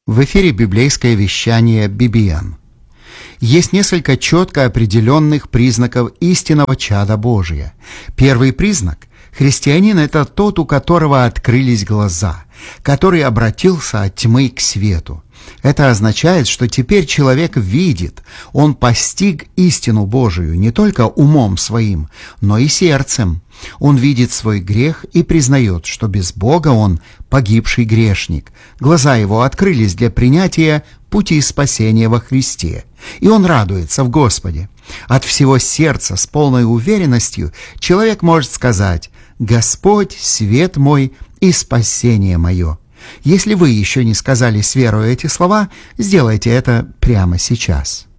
В эфире библейское вещание BBN. Есть несколько четко определенных признаков истинного чада Божия. Первый признак – христианин – это тот, у которого открылись глаза, который обратился от тьмы к свету. Это означает, что теперь человек видит, он постиг истину Божию не только умом своим, но и сердцем. Он видит свой грех и признает, что без Бога он погибший грешник. Глаза его открылись для принятия пути спасения во Христе, и он радуется в Господе. От всего сердца с полной уверенностью человек может сказать: «Господь, свет мой и спасение мое». Если вы еще не сказали с верой эти слова, сделайте это прямо сейчас.